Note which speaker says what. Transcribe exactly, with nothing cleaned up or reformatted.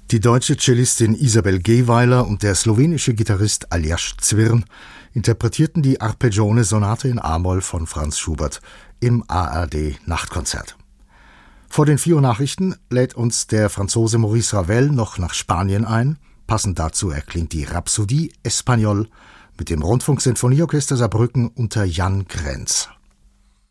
Speaker 1: Die deutsche Cellistin Isabel Gehweiler und der slowenische Gitarrist Aljaž Zwirn interpretierten die Arpeggione-Sonate in a-Moll von Franz Schubert im A R D-Nachtkonzert. Vor den vier Uhr Nachrichten lädt uns der Franzose Maurice Ravel noch nach Spanien ein. Passend dazu erklingt die Rhapsodie Espagnol mit dem Rundfunksinfonieorchester Saarbrücken unter Jan Krenz.